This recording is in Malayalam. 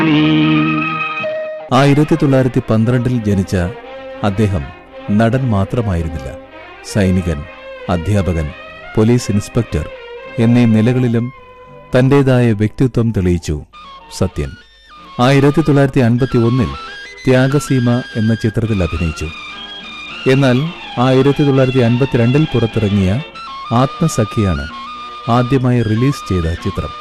1912 ജനിച്ച അദ്ദേഹം നടൻ മാത്രമായിരുന്നില്ല. സൈനികൻ, അധ്യാപകൻ, പോലീസ് ഇൻസ്പെക്ടർ എന്നീ നിലകളിലും തന്റേതായ വ്യക്തിത്വം തെളിയിച്ചു സത്യൻ. 1951 ത്യാഗസീമ എന്ന ചിത്രത്തിൽ അഭിനയിച്ചു. എന്നാൽ 1952 പുറത്തിറങ്ങിയ ആത്മസഖിയാണ് ആദ്യമായി റിലീസ് ചെയ്ത ചിത്രം.